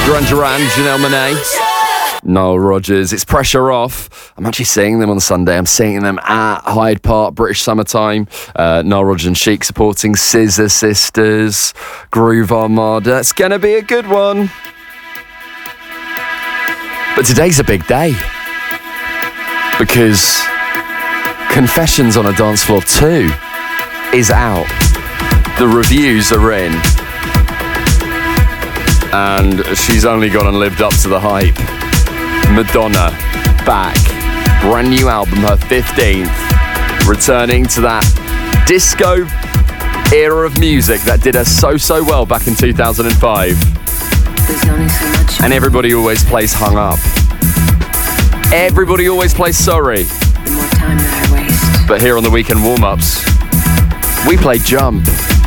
Duran Duran, Janelle Monáe, Nile Rodgers. It's Pressure Off. I'm actually seeing them on Sunday. I'm seeing them at Hyde Park, British Summertime. Nile Rodgers and Chic supporting Scissor Sisters, Groove Armada. It's going to be a good one. But today's a big day, because Confessions on a Dance Floor 2 is out. The reviews are in. And she's only gone and lived up to the hype. Madonna, back. Brand new album, her 15th. Returning to that disco era of music that did her so well back in 2005. And everybody always plays Hung Up. Everybody always plays Sorry. The more time that I waste. But here on the weekend warm-ups, we play Jump.